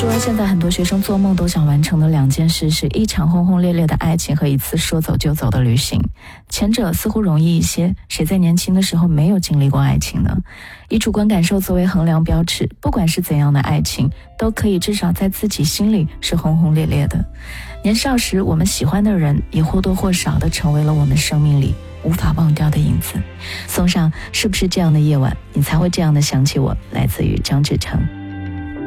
说现在很多学生做梦都想完成的两件事是一场轰轰烈烈的爱情和一次说走就走的旅行。前者似乎容易一些，谁在年轻的时候没有经历过爱情呢？以主观感受作为衡量标尺，不管是怎样的爱情，都可以至少在自己心里是轰轰烈烈的。年少时我们喜欢的人，也或多或少地成为了我们生命里无法忘掉的影子。送上是不是这样的夜晚，你才会这样的想起我，来自于张志成。